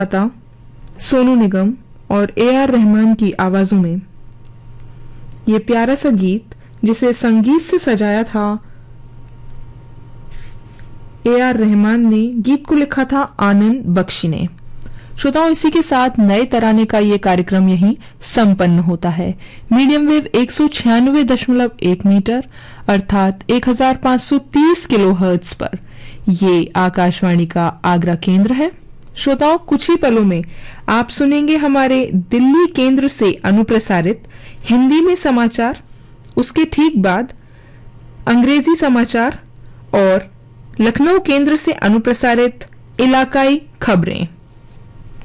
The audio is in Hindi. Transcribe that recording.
था सोनू निगम और ए.आर. रहमान की आवाजों में ये प्यारा सा गीत जिसे संगीत से सजाया था ए.आर. रहमान ने, गीत को लिखा था आनंद बख्शी ने। श्रोताओं, इसी के साथ नए तराने का ये कार्यक्रम यहीं संपन्न होता है। मीडियम वेव 196.1 मीटर अर्थात 1530 किलोहर्ट्ज पर ये आकाशवाणी का आगरा केंद्र है। श्रोताओं, कुछ ही पलों में आप सुनेंगे हमारे दिल्ली केंद्र से अनुप्रसारित हिंदी में समाचार, उसके ठीक बाद अंग्रेजी समाचार और लखनऊ केंद्र से अनुप्रसारित इलाकाई खबरें।